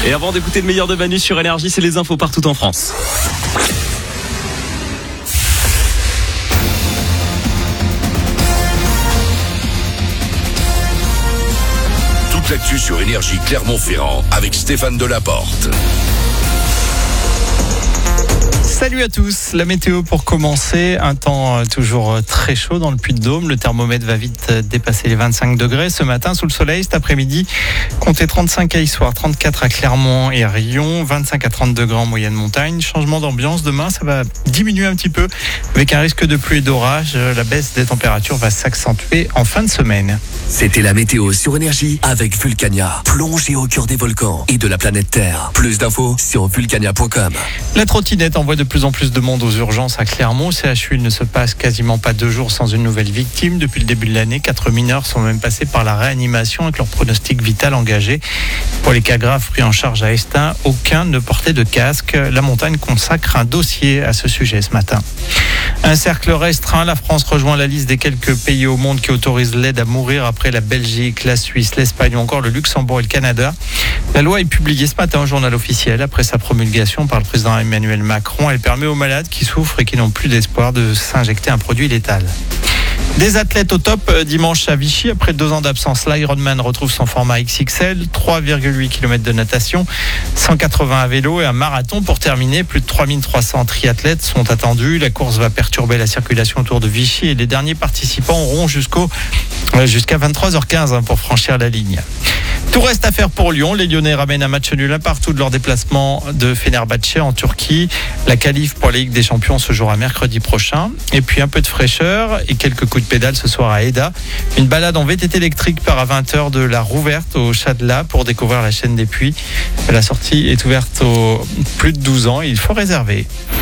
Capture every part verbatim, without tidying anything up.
Et avant d'écouter le meilleur de Manu sur Énergie, c'est les infos partout en France. Toute l'actu sur Énergie Clermont-Ferrand avec Stéphane Delaporte. Salut à tous, la météo pour commencer, un temps toujours très chaud dans le Puy-de-Dôme, le thermomètre va vite dépasser les vingt-cinq degrés ce matin sous le soleil, cet après-midi comptez trente-cinq à Issoire, trente-quatre à Clermont et Rion, vingt-cinq à trente degrés en moyenne montagne. Changement d'ambiance, demain ça va diminuer un petit peu avec un risque de pluie et d'orage, la baisse des températures va s'accentuer en fin de semaine. C'était la météo sur Énergie avec Vulcania, plongée au cœur des volcans et de la planète Terre. Plus d'infos sur vulcania point com. La trottinette envoie de plus en plus de monde aux urgences à Clermont. C H U, il ne se passe quasiment pas deux jours sans une nouvelle victime. Depuis le début de l'année, quatre mineurs sont même passés par la réanimation avec leur pronostic vital engagé. Pour les cas graves pris en charge à Estaing, aucun ne portait de casque. La montagne consacre un dossier à ce sujet ce matin. Un cercle restreint, la France rejoint la liste des quelques pays au monde qui autorisent l'aide à mourir après la Belgique, la Suisse, l'Espagne ou encore le Luxembourg et le Canada. La loi est publiée ce matin au journal officiel après sa promulgation par le président Emmanuel Macron. Elle permet aux malades qui souffrent et qui n'ont plus d'espoir de s'injecter un produit létal. Des athlètes au top dimanche à Vichy. Après deux ans d'absence, l'Ironman retrouve son format X X L, trois virgule huit kilomètres de natation, cent quatre-vingts à vélo et un marathon pour terminer. Plus de trois mille trois cents triathlètes sont attendus. La course va perturber la circulation autour de Vichy et les derniers participants auront jusqu'au, jusqu'à vingt-trois heures quinze pour franchir la ligne. Tout reste à faire pour Lyon. Les Lyonnais ramènent un match nul un partout de leur déplacement de Fenerbahçe en Turquie. La qualif pour la Ligue des Champions se jouera mercredi prochain. Et puis un peu de fraîcheur et quelques coups de pédale ce soir à Eda. Une balade en V T T électrique part à vingt heures de la Rouverte au Châtelat pour découvrir la chaîne des Puys. La sortie est ouverte aux plus de douze ans et il faut réserver.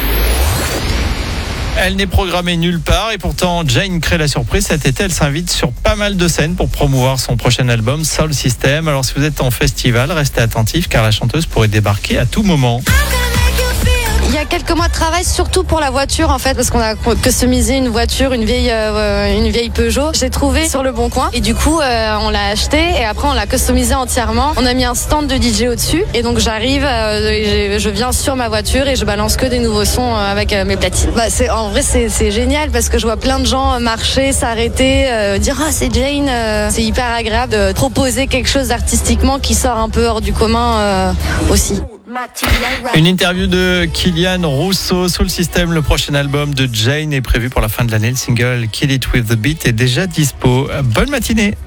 Elle n'est programmée nulle part et pourtant Jane crée la surprise. Cet été, elle s'invite sur pas mal de scènes pour promouvoir son prochain album Soul System. Alors si vous êtes en festival, restez attentifs car la chanteuse pourrait débarquer à tout moment. Il y a quelques mois de travail, surtout pour la voiture en fait, parce qu'on a customisé une voiture, une vieille, euh, une vieille Peugeot. J'ai trouvé sur le Bon Coin et du coup euh, on l'a acheté et après on l'a customisé entièrement. On a mis un stand de D J au-dessus et donc j'arrive, euh, et je viens sur ma voiture et je balance que des nouveaux sons avec euh, mes platines. Bah, c'est, en vrai c'est, c'est génial parce que je vois plein de gens marcher, s'arrêter, euh, dire ah c'est Jane. Euh, c'est hyper agréable de proposer quelque chose artistiquement qui sort un peu hors du commun euh, aussi. Une interview de Kylian Rousseau. Soul System, le prochain album de Jane est prévu pour la fin de l'année. Le single Kill It With The Beat est déjà dispo. Bonne matinée.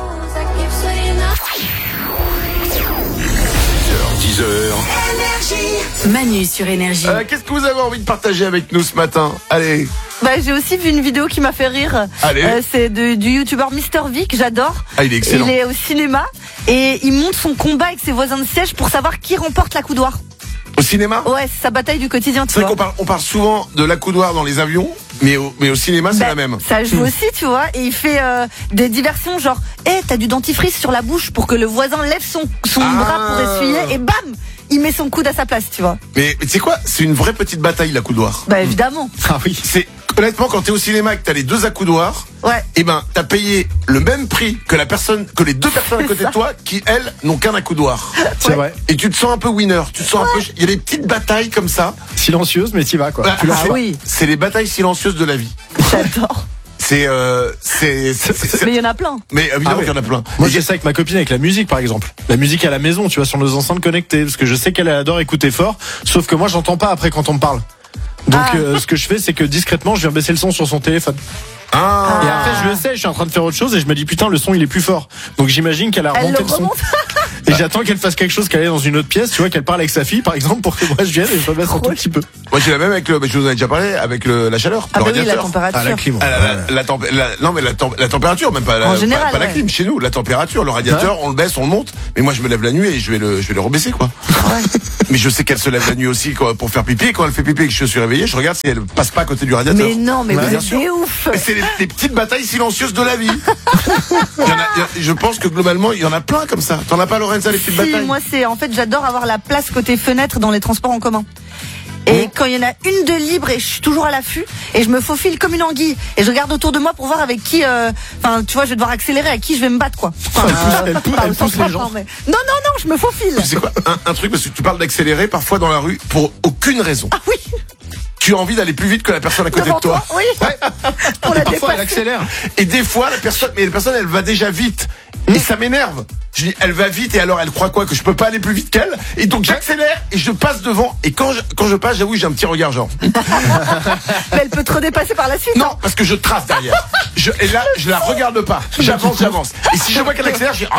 dix heures. Manu sur Énergie. Euh, qu'est-ce que vous avez envie de partager avec nous ce matin? Allez. Bah, j'ai aussi vu une vidéo qui m'a fait rire. Allez. Euh, c'est de, du youtubeur Mister V que j'adore. Ah, il est excellent. Il est au cinéma et il montre son combat avec ses voisins de siège pour savoir qui remporte l'accoudoir. Au cinéma? Ouais, c'est sa bataille du quotidien, tu C'est vrai vois. qu'on parle, on parle souvent de l'accoudoir dans les avions, mais au, mais au cinéma, c'est Bah, la même. Ça joue aussi, tu vois. Et il fait euh, des diversions genre, hé, hey, t'as du dentifrice sur la bouche pour que le voisin lève son, son Ah. bras pour essuyer et bam, il met son coude à sa place, tu vois. Mais tu sais quoi? C'est une vraie petite bataille, l'accoudoir. Bah, évidemment. Ah oui. C'est, honnêtement, quand t'es au cinéma et que t'as les deux accoudoirs, Ouais. eh ben, t'as payé le même prix que la personne, que les deux personnes à côté de toi qui, elles, n'ont qu'un accoudoir. C'est Ouais. vrai. Et tu te sens un peu winner. Tu te sens un peu, il y a des petites batailles comme ça. Silencieuse, mais t'y vas quoi. Bah, Ah c'est- oui. C'est les batailles silencieuses de la vie. J'adore. C'est, euh, c'est, c'est- c'est- Mais il y en a plein. mais évidemment Ah ouais. qu'il y en a plein. Moi, Et j'ai ça avec ma copine, avec la musique, par exemple. La musique à la maison, tu vois, sur nos enceintes connectées. Parce que je sais qu'elle adore écouter fort. Sauf que moi, j'entends pas après quand on me parle. Donc, Ah. euh, ce que je fais, c'est que discrètement, je viens baisser le son sur son téléphone. Ah. Et après, je le sais, je suis en train de faire autre chose et je me dis, putain, le son, il est plus fort. Donc, j'imagine qu'elle a Elle remonté le le son. remonte. Et j'attends qu'elle fasse quelque chose, qu'elle est dans une autre pièce, tu vois, qu'elle parle avec sa fille, par exemple, pour que moi, je vienne et je rebaisse un tout petit peu. Moi, j'ai la même avec le, je vous en ai déjà parlé, avec le, la chaleur, Ah le bah oui, la radiateur. température. Ah, la clim. Ah, la, la, la, tempé- la- non mais la, tem- la température, même pas la, En pas- général, pas, la ouais. clim chez nous, la température, le radiateur, on le baisse, on le monte. Mais moi je me lève la nuit et je vais le, je vais le rebaisser quoi. Mais je sais qu'elle se lève la nuit aussi quoi, pour faire pipi. Et quand elle fait pipi et que je suis réveillé, je regarde si elle passe pas à côté du radiateur. Mais non, mais Ouais, vous bien êtes sûr. des ouf. Et c'est les, les petites batailles silencieuses de la vie. Il y en a- il y a- je pense que globalement il y en a plein comme ça. T'en as pas Lorenza les petites Si, batailles? moi c'est en fait j'adore avoir la place côté fenêtre dans les transports en commun. Et quand il y en a une de libre et je suis toujours à l'affût et je me faufile comme une anguille et je regarde autour de moi pour voir avec qui, enfin euh, tu vois, je vais devoir accélérer, à qui je vais me battre quoi. Enfin, euh, elle pousse, pas elle au sens pousse les propre, gens. hein, mais... Non non non, je me faufile. C'est quoi un, un truc, parce que tu parles d'accélérer parfois dans la rue pour aucune raison. Ah oui. Tu as envie d'aller plus vite que la personne à côté Devant de toi. Oui. Pour la Parfois, dépasser. elle accélère. Et des fois, la personne, mais la personne, elle va déjà vite. Et ça m'énerve. Je dis, elle va vite et alors elle croit quoi? Que je peux pas aller plus vite qu'elle? Et donc j'accélère et je passe devant. Et quand je, quand je passe, j'avoue, j'ai un petit regard genre. Mais elle peut te redépasser par la suite. Non, parce que je trace derrière. Je, et là, je la regarde pas. J'avance, j'avance. Et si je vois qu'elle accélère, j'ai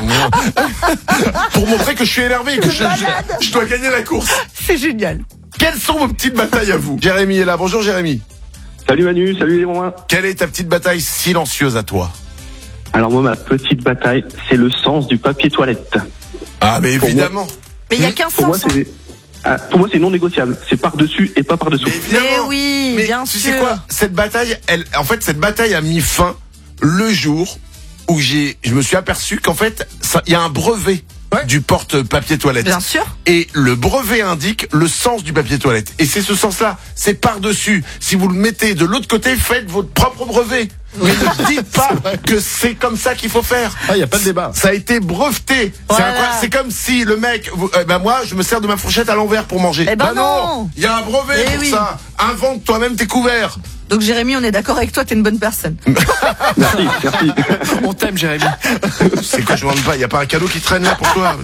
pour montrer que je suis énervé et que je, je, je dois gagner la course. C'est génial. Quelles sont vos petites batailles à vous? Jérémy est là. Bonjour Jérémy. Salut Manu, salut les Romains. Quelle est ta petite bataille silencieuse à toi? Alors moi, ma petite bataille, c'est le sens du papier toilette. Ah mais Pour évidemment. Mais il y a qu'un Pour moi, sens. hein. c'est ah, pour moi, c'est non négociable. C'est par-dessus et pas par-dessous. Mais évidemment. oui, Mais bien tu sûr. sais quoi? Cette bataille, elle, en fait, cette bataille a mis fin le jour où j'ai, je me suis aperçu qu'en fait, ça, il y a un brevet du porte-papier toilette. Bien sûr. Et le brevet indique le sens du papier toilette. Et c'est ce sens-là. C'est par-dessus. Si vous le mettez de l'autre côté, faites votre propre brevet. Mais ne dites pas que c'est comme ça qu'il faut faire. Ah, il y a pas de débat. Ça a été breveté. Voilà. C'est incroyable. C'est comme si le mec, vous, euh, ben moi, je me sers de ma fourchette à l'envers pour manger. Eh ben non. Il y a un brevet Eh pour oui. ça. Invente toi-même tes couverts. Donc Jérémy, on est d'accord avec toi, t'es une bonne personne. Merci, merci. On t'aime, Jérémy. C'est quoi, je demande pas. Il y a pas un cadeau qui traîne là pour toi.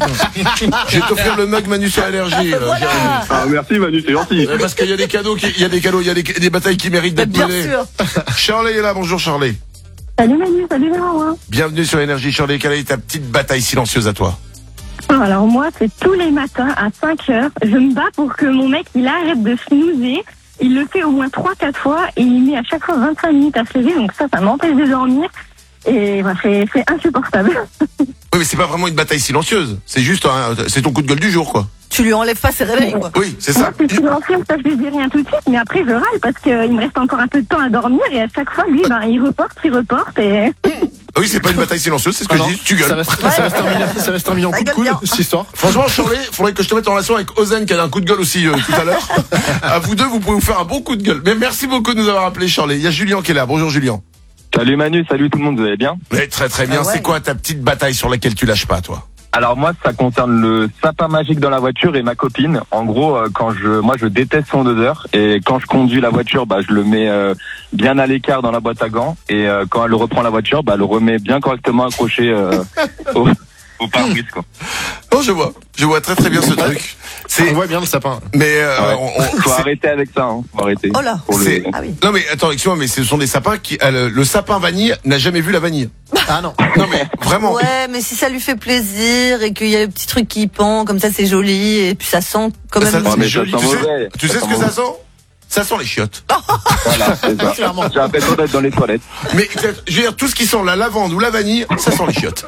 Je vais t'offrir le mug Manu sur énergie. euh, Voilà. Jérémy. Ah, merci Manu, c'est gentil. Ouais, parce qu'il y a des cadeaux, qui, il y a des cadeaux, il y a des, des batailles qui méritent d'être Bien menées. sûr. Charlie est là. Bonjour Charlie. Salut Manu, salut Laurent. Bienvenue sur énergie. Charlie, quelle est ta petite bataille silencieuse à toi? Alors moi, c'est tous les matins à cinq heures. Je me bats pour que mon mec, il arrête de snoozer. Il le fait au moins trois quatre fois et il met à chaque fois vingt-cinq minutes à se lever. Donc ça, ça m'empêche de dormir. Et bah, c'est, c'est insupportable. Oui, mais c'est pas vraiment une bataille silencieuse. C'est juste, un, c'est ton coup de gueule du jour, quoi. Tu lui enlèves pas ses réveils, quoi. Oui, c'est Moi, ça. c'est silencieux, ça je lui dis rien tout de suite. Mais après, je râle parce qu'il me reste encore un peu de temps à dormir. Et à chaque fois, lui, ben, il reporte, il reporte. Et... Oui, c'est pas une bataille silencieuse, c'est ce que Ah je non, dis. Tu Ça gueules. va, se- ça va se terminer, ça va se terminer en Ça coup de gueule coude, bien. cette histoire. Franchement, Charlie, faudrait que je te mette en relation avec Ozen qui a un coup de gueule aussi euh, tout à l'heure. À vous deux, vous pouvez vous faire un bon coup de gueule. Mais merci beaucoup de nous avoir appelé, Charlie. Il y a Julien qui est là. Bonjour Julien. Salut Manu, salut tout le monde, vous allez bien? Mais très très bien. Ah ouais. C'est quoi ta petite bataille sur laquelle tu lâches pas, toi? Alors moi, ça concerne le sapin magique dans la voiture et ma copine. En gros, euh, quand je, moi, je déteste son odeur et quand je conduis la voiture, bah, je le mets euh, bien à l'écart dans la boîte à gants et euh, quand elle reprend la voiture, bah, elle le remet bien correctement accroché euh, au, au pare-brise, quoi. Non, je vois. Je vois très très bien ce truc. C'est, On voit bien le sapin. mais euh, Ouais. on, on- Faut c'est- arrêter avec ça, hein. Faut arrêter. Oh là. Pour le- c'est- Ah oui. Non mais attends, excuse-moi, mais ce sont des sapins qui, euh, le, le sapin vanille n'a jamais vu la vanille. Ah non. Non mais vraiment. Ouais, mais si ça lui fait plaisir et qu'il y a le petit truc qui pend, comme ça c'est joli et puis ça sent quand même. Ça, Ouais, c'est mais ça joli. sent Tu sais, mauvais. tu sais Ça ce sent que ça mauvais. sent? Ça sent les chiottes. Voilà, c'est ça. Clairement. J'ai l'impression d'être dans les toilettes. Mais je veux dire, tout ce qui sent la lavande ou la vanille, ça sent les chiottes.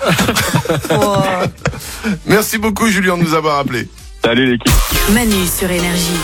Oh. Merci beaucoup Julien de nous avoir appelé. Salut l'équipe. Manu sur Énergie.